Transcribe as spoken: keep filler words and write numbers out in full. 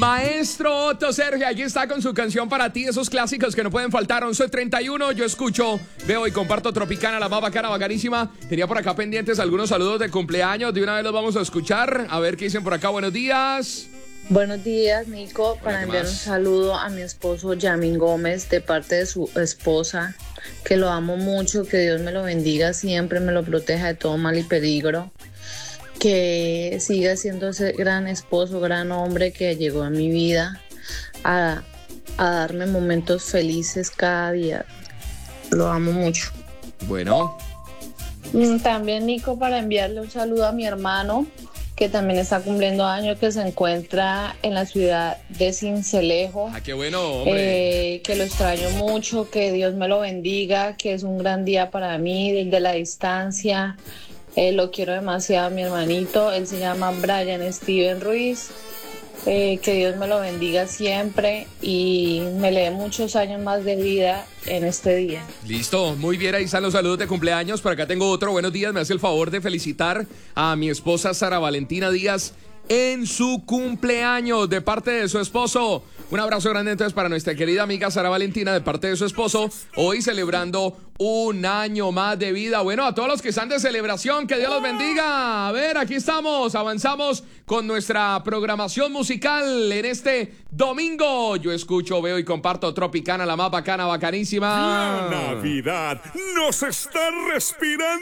Maestro Otto Sergio, aquí está con su canción para ti, esos clásicos que no pueden faltar. once treinta y uno, yo escucho, veo y comparto Tropicana, la más bacana, bacanísima. Tenía por acá pendientes algunos saludos de cumpleaños, de una vez los vamos a escuchar. A ver qué dicen por acá, buenos días. Buenos días, Nico, para enviar un saludo a mi esposo Yamin Gómez de parte de su esposa, que lo amo mucho, que Dios me lo bendiga siempre, me lo proteja de todo mal y peligro, que siga siendo ese gran esposo, gran hombre que llegó a mi vida a, a darme momentos felices cada día. Lo amo mucho. Bueno. También, Nico, para enviarle un saludo a mi hermano, que también está cumpliendo años, que se encuentra en la ciudad de Sincelejo. Ah, qué bueno, hombre. Eh, que lo extraño mucho, que Dios me lo bendiga, que es un gran día para mí desde la distancia. Eh, lo quiero demasiado, mi hermanito. Él se llama Brian Steven Ruiz. Eh, que Dios me lo bendiga siempre y me le dé muchos años más de vida en este día. Listo, muy bien, ahí están los saludos de cumpleaños. Por acá tengo otro. Buenos días, me hace el favor de felicitar a mi esposa Sara Valentina Díaz en su cumpleaños de parte de su esposo. Un abrazo grande entonces para nuestra querida amiga Sara Valentina de parte de su esposo, hoy celebrando un año más de vida. Bueno, a todos los que están de celebración, que Dios los bendiga. A ver, aquí estamos, avanzamos con nuestra programación musical en este domingo. Yo escucho, veo y comparto Tropicana, la más bacana, bacanísima. La Navidad nos está respirando.